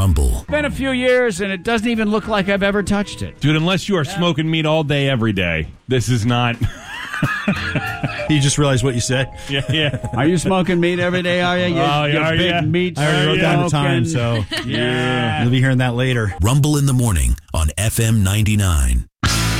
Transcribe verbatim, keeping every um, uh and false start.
Rumble. Been a few years, and it doesn't even look like I've ever touched it. Dude, unless you are yeah. smoking meat all day, every day, this is not... You just realized what you said? Yeah, yeah. Are you smoking meat every day, are you? You, oh, you are big ya? meat I already wrote down the time, so yeah. you'll be hearing that later. Rumble in the morning on F M ninety-nine.